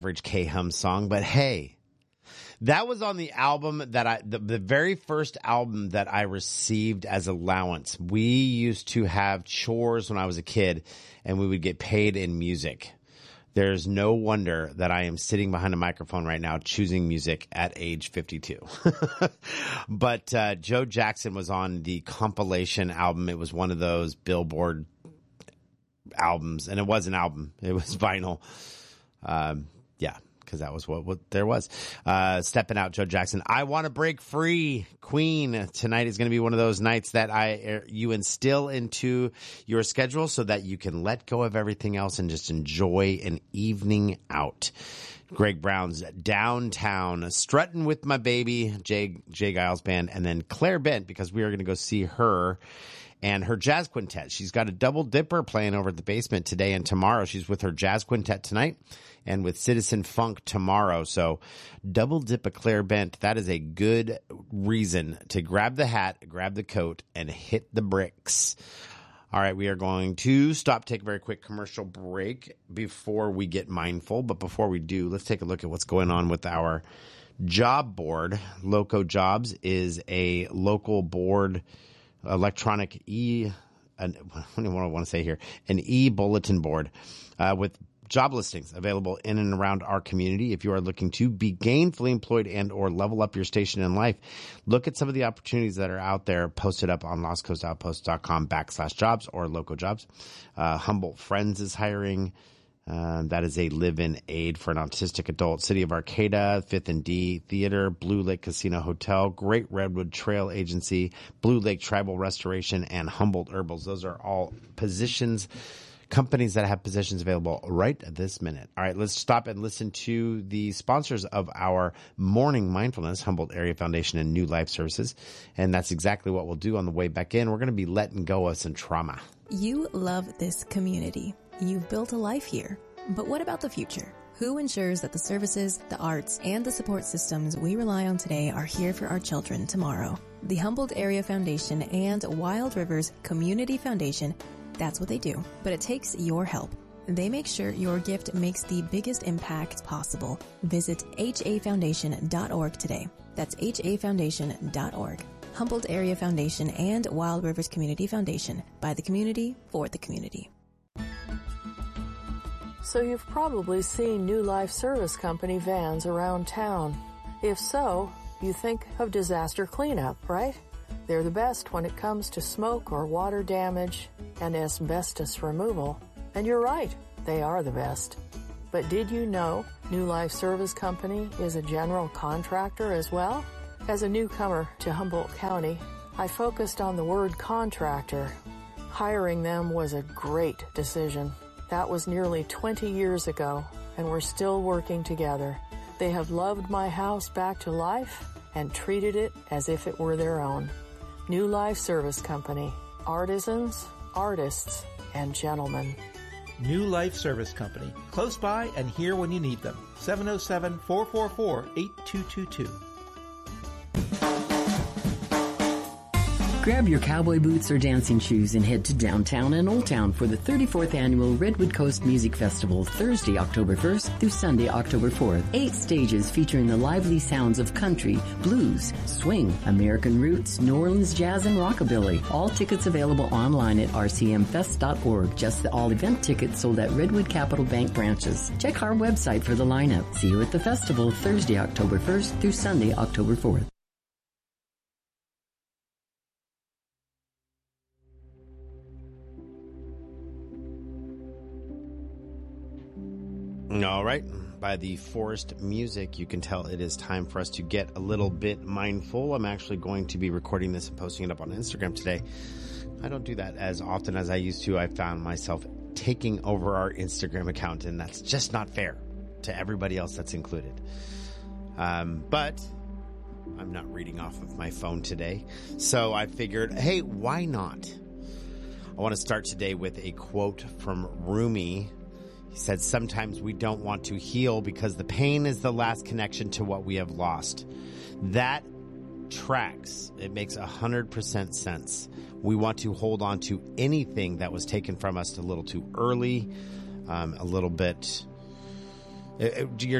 average K-Hum song, but hey, that was on the album that the very first album that I received as allowance. We used to have chores when I was a kid, and we would get paid in music. There's no wonder that I am sitting behind a microphone right now choosing music at age 52. But Joe Jackson was on the compilation album. It was one of those Billboard albums, and it was an album. It was vinyl. Yeah, because that was what there was. Stepping Out, Joe Jackson. I Want to Break Free, Queen. Tonight is going to be one of those nights that you instill into your schedule so that you can let go of everything else and just enjoy an evening out. Greg Brown's Downtown, Strutting with My Baby, Jay Giles Band, and then Claire Bent, because we are going to go see her and her jazz quintet. She's got a double dipper playing over at the basement today and tomorrow. She's with her jazz quintet tonight and with Citizen Funk tomorrow. So double dip a Claire Bent. That is a good reason to grab the hat, grab the coat, and hit the bricks. All right, we are going to stop, take a very quick commercial break before we get mindful. But before we do, let's take a look at what's going on with our job board. Loco Jobs is a local board, electronic what do I want to say here? An e-bulletin board with job listings available in and around our community. If you are looking to be gainfully employed and or level up your station in life, look at some of the opportunities that are out there posted up on lostcoastoutpost.com/jobs or Loco Jobs. Humboldt Friends is hiring. That is a live-in aid for an autistic adult. City of Arcata, 5th and D Theater, Blue Lake Casino Hotel, Great Redwood Trail Agency, Blue Lake Tribal Restoration, and Humboldt Herbals. Those are all companies that have positions available right this minute. All right, let's stop and listen to the sponsors of our morning mindfulness, Humboldt Area Foundation and New Life Services. And that's exactly what we'll do on the way back in. We're going to be letting go of some trauma. You love this community. You've built a life here. But what about the future? Who ensures that the services, the arts, and the support systems we rely on today are here for our children tomorrow? The Humboldt Area Foundation and Wild Rivers Community Foundation, that's what they do. But it takes your help. They make sure your gift makes the biggest impact possible. Visit hafoundation.org today. That's hafoundation.org. Humboldt Area Foundation and Wild Rivers Community Foundation. By the community, for the community. So you've probably seen New Life Service Company vans around town. If so, you think of disaster cleanup, right? They're the best when it comes to smoke or water damage and asbestos removal. And you're right, they are the best. But did you know New Life Service Company is a general contractor as well? As a newcomer to Humboldt County, I focused on the word contractor. Hiring them was a great decision. That was nearly 20 years ago, and we're still working together. They have loved my house back to life and treated it as if it were their own. New Life Service Company. Artisans, artists, and gentlemen. New Life Service Company. Close by and here when you need them. 707-444-8222. Grab your cowboy boots or dancing shoes and head to downtown and Old Town for the 34th Annual Redwood Coast Music Festival, Thursday, October 1st through Sunday, October 4th. 8 stages featuring the lively sounds of country, blues, swing, American roots, New Orleans jazz, and rockabilly. All tickets available online at rcmfest.org. Just the all-event tickets sold at Redwood Capital Bank branches. Check our website for the lineup. See you at the festival, Thursday, October 1st through Sunday, October 4th. All right. By the forest music, you can tell it is time for us to get a little bit mindful. I'm actually going to be recording this and posting it up on Instagram today. I don't do that as often as I used to. I found myself taking over our Instagram account, and that's just not fair to everybody else that's included. But I'm not reading off of my phone today. So I figured, hey, why not? I want to start today with a quote from Rumi. He said, sometimes we don't want to heal because the pain is the last connection to what we have lost. That tracks. It makes 100% sense. We want to hold on to anything that was taken from us a little too early, a little bit You're